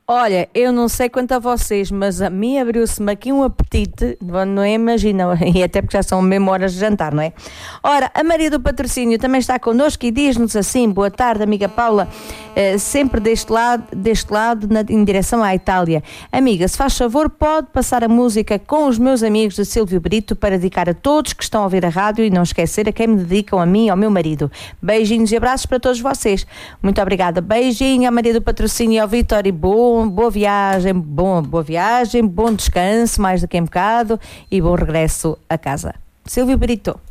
Olha, eu não sei quanto a vocês, mas a mim abriu-se-me aqui um apetite, não é? Imagina, e até porque já são mesmo horas de jantar, não é? Ora, a Maria do Patrocínio também está connosco e diz-nos assim: boa tarde, amiga Paula, sempre deste lado em direção à Itália. Amiga, se faz favor, pode passar a música com os meus amigos de Silvio Brito para dedicar a todos que estão a ouvir a rádio e não esquecer a quem me dedicam, a mim e ao meu marido. Beijinhos e abraços para todos vocês. Muito obrigada. Beijinho à Maria do Patrocínio e ao Vítor e boa viagem, bom descanso, mais daqui a um bocado, e bom regresso a casa. Silvio Brito.